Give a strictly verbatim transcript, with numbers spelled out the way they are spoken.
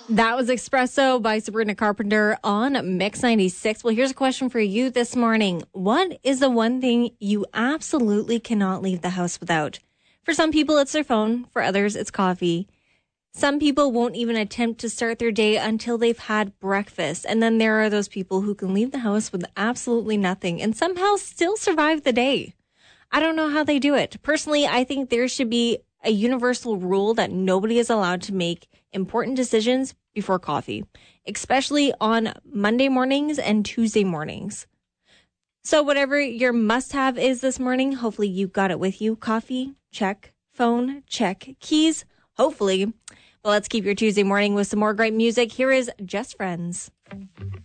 That was Espresso by Sabrina Carpenter on Mix ninety-six. Well, here's a question for you this morning. What is the one thing you absolutely cannot leave the house without? For some people, it's their phone. For others, it's coffee. Some people won't even attempt to start their day until they've had breakfast. And then there are those people who can leave the house with absolutely nothing and somehow still survive the day. I don't know how they do it. Personally, I think there should be a universal rule that nobody is allowed to make important decisions before coffee, especially on Monday mornings and Tuesday mornings. So whatever your must-have is this morning, hopefully you got it with you. Coffee, check. Phone, check. Keys, hopefully. Well, let's keep your Tuesday morning with some more great music. Here is Just Friends.